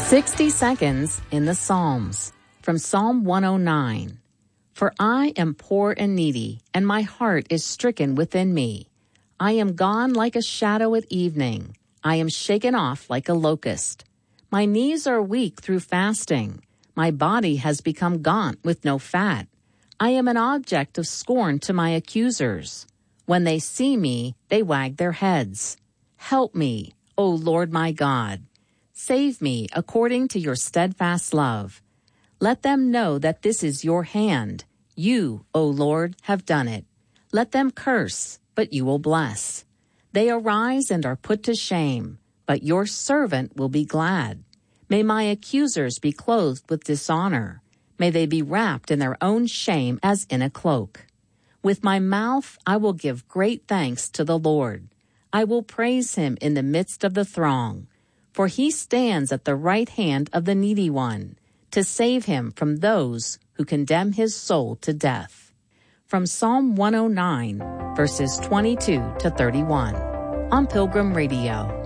60 seconds in the Psalms from Psalm 109. For I am poor and needy, and my heart is stricken within me. I am gone like a shadow at evening. I am shaken off like a locust. My knees are weak through fasting. My body has become gaunt with no fat. I am an object of scorn to my accusers. When they see me, they wag their heads. Help me, O Lord my God. Save me according to your steadfast love. Let them know that this is your hand. You, O Lord, have done it. Let them curse, but you will bless. They arise and are put to shame, but your servant will be glad. May my accusers be clothed with dishonor. May they be wrapped in their own shame as in a cloak. With my mouth I will give great thanks to the Lord. I will praise him in the midst of the throng. For he stands at the right hand of the needy one, to save him from those who condemn his soul to death. From Psalm 109, verses 22 to 31, on Pilgrim Radio.